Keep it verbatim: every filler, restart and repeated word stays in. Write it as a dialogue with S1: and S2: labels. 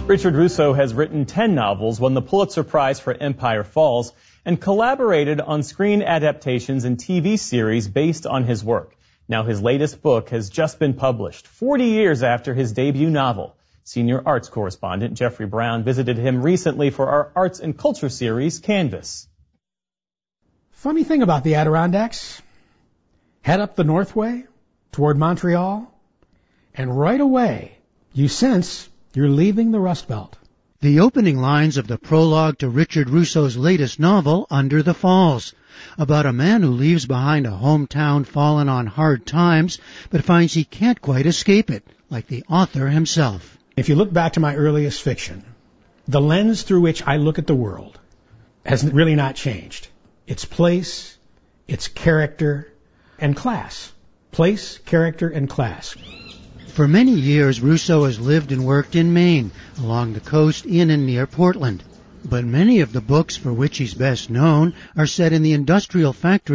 S1: Richard Russo has written ten novels, won the Pulitzer Prize for Empire Falls, and collaborated on screen adaptations and T V series based on his work. Now his latest book has just been published, forty years after his debut novel. Senior arts correspondent Jeffrey Brown visited him recently for our Arts and Culture series, Canvas.
S2: Funny thing about the Adirondacks, head up the Northway toward Montreal, and right away you sense you're leaving the Rust Belt.
S3: The opening lines of the prologue to Richard Russo's latest novel, Under the Falls, about a man who leaves behind a hometown fallen on hard times, but finds he can't quite escape it, like the author himself.
S2: If you look back to my earliest fiction, the lens through which I look at the world has really not changed. Its place, its character, and class. Place, character, and class.
S3: For many years, Russo has lived and worked in Maine, along the coast in and near Portland. But many of the books for which he's best known are set in the industrial factory